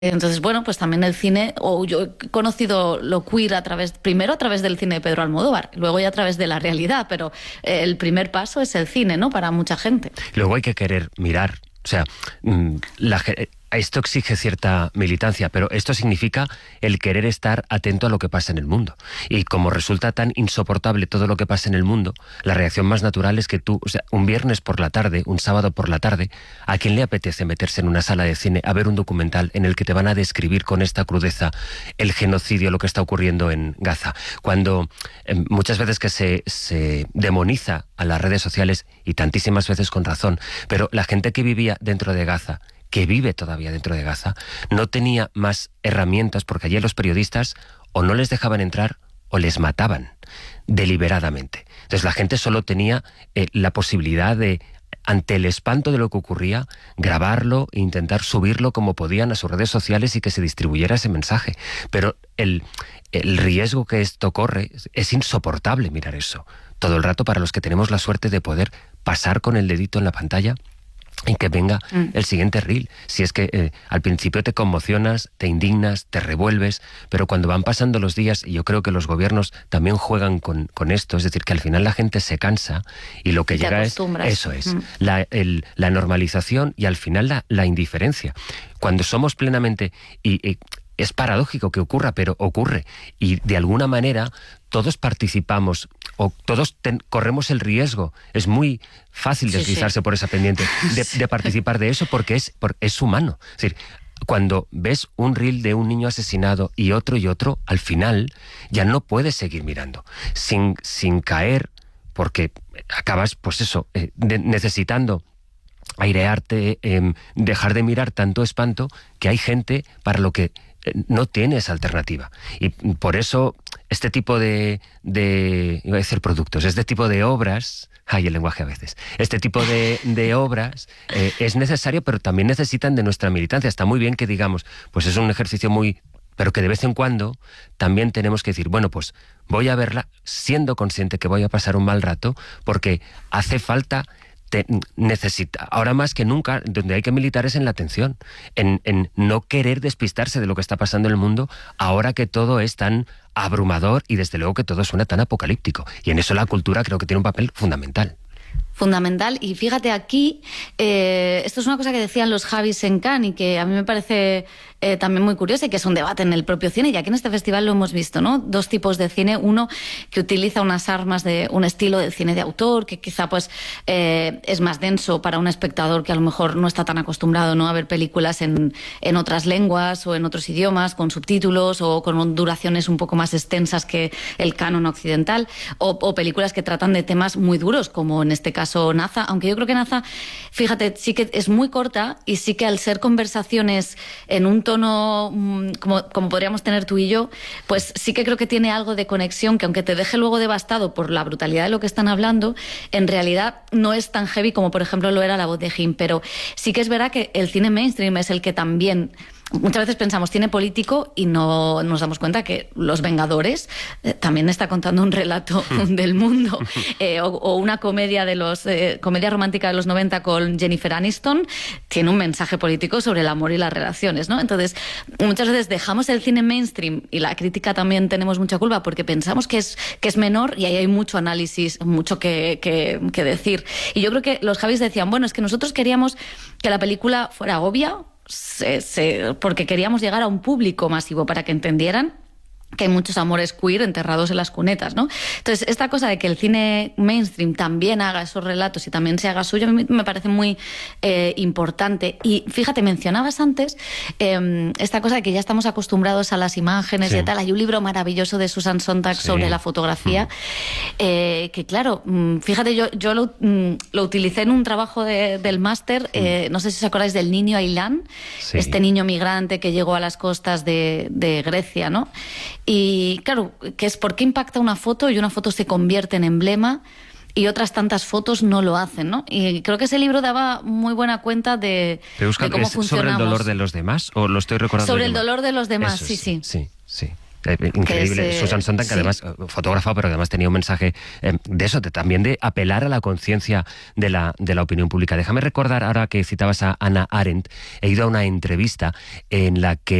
Entonces, bueno, pues también el cine, o yo he conocido lo queer primero a través del cine de Pedro Almodóvar, luego ya a través de la realidad, pero el primer paso es el cine, ¿no? Para mucha gente. Luego hay que querer mirar, o sea, esto exige cierta militancia, pero esto significa el querer estar atento a lo que pasa en el mundo. Y como resulta tan insoportable todo lo que pasa en el mundo, la reacción más natural es que tú, o sea, un viernes por la tarde, un sábado por la tarde, ¿a quién le apetece meterse en una sala de cine a ver un documental en el que te van a describir con esta crudeza el genocidio, lo que está ocurriendo en Gaza? Cuando muchas veces que se demoniza a las redes sociales, y tantísimas veces con razón, pero la gente que vivía dentro de Gaza, que vive todavía dentro de Gaza, no tenía más herramientas, porque allí los periodistas o no les dejaban entrar o les mataban deliberadamente. Entonces la gente solo tenía la posibilidad de, ante el espanto de lo que ocurría, grabarlo e intentar subirlo como podían a sus redes sociales y que se distribuyera ese mensaje. Pero el riesgo que esto corre es insoportable mirar eso todo el rato para los que tenemos la suerte de poder pasar con el dedito en la pantalla y que venga el siguiente reel. Si es que al principio te conmocionas, te indignas, te revuelves, pero cuando van pasando los días, y yo creo que los gobiernos también juegan con esto, es decir, que al final la gente se cansa y lo que llega es, eso es, la normalización y al final la indiferencia. Cuando somos plenamente... es paradójico que ocurra, pero ocurre. Y de alguna manera todos participamos o todos corremos el riesgo. Es muy fácil deslizarse por esa pendiente de participar de eso porque es humano. Es decir, cuando ves un reel de un niño asesinado y otro, al final ya no puedes seguir mirando sin caer, porque acabas, pues eso, necesitando airearte, dejar de mirar tanto espanto, que hay gente para lo que no tienes alternativa. Y por eso este tipo de iba a decir productos, este tipo de obras, hay el lenguaje a veces, este tipo de obras es necesario, pero también necesitan de nuestra militancia. Está muy bien que digamos, pues es un ejercicio pero que de vez en cuando también tenemos que decir, bueno, pues voy a verla siendo consciente que voy a pasar un mal rato, porque hace falta... ahora más que nunca, donde hay que militar es en la atención, en no querer despistarse de lo que está pasando en el mundo, ahora que todo es tan abrumador y desde luego que todo suena tan apocalíptico. Y en eso la cultura creo que tiene un papel fundamental. Fundamental. Y fíjate aquí, esto es una cosa que decían los Javis en Cannes y que a mí me parece también muy curiosa y que es un debate en el propio cine, y aquí en este festival lo hemos visto, ¿no? Dos tipos de cine, uno que utiliza unas armas de un estilo de cine de autor, que quizá pues es más denso para un espectador que a lo mejor no está tan acostumbrado, ¿no?, a ver películas en otras lenguas o en otros idiomas, con subtítulos o con duraciones un poco más extensas que el canon occidental, o películas que tratan de temas muy duros, como en este caso Naza, aunque yo creo que Naza, fíjate, sí que es muy corta y sí que al ser conversaciones en un tono como podríamos tener tú y yo, pues sí que creo que tiene algo de conexión que, aunque te deje luego devastado por la brutalidad de lo que están hablando, en realidad no es tan heavy como por ejemplo lo era La voz de Jim. Pero sí que es verdad que el cine mainstream es el que también... Muchas veces pensamos cine político y no nos damos cuenta que Los Vengadores también está contando un relato del mundo, o una comedia comedia romántica de los 90 con Jennifer Aniston tiene un mensaje político sobre el amor y las relaciones, ¿no? Entonces muchas veces dejamos el cine mainstream, y la crítica también tenemos mucha culpa porque pensamos que es menor, y ahí hay mucho análisis, mucho que decir. Y yo creo que los Javis decían, bueno, es que nosotros queríamos que la película fuera obvia, porque queríamos llegar a un público masivo para que entendieran que hay muchos amores queer enterrados en las cunetas, ¿no? Entonces, esta cosa de que el cine mainstream también haga esos relatos y también se haga suyo, a mí me parece muy importante. Y fíjate, mencionabas antes esta cosa de que ya estamos acostumbrados a las imágenes y tal. Hay un libro maravilloso de Susan Sontag sobre la fotografía, que claro, fíjate, yo lo utilicé en un trabajo del máster, no sé si os acordáis del niño Aylan, este niño migrante que llegó a las costas de Grecia, ¿no? Y claro, que es por qué impacta una foto y una foto se convierte en emblema y otras tantas fotos no lo hacen, ¿no? Y creo que ese libro daba muy buena cuenta de cómo funcionamos. ¿Sobre el dolor de los demás o lo estoy recordando? Sobre el dolor de los demás, Eso, sí. Increíble. Susan Sontag, que además fotógrafa, pero que además tenía un mensaje de eso, también de apelar a la conciencia de la opinión pública. Déjame recordar, ahora que citabas a Hannah Arendt, he ido a una entrevista en la que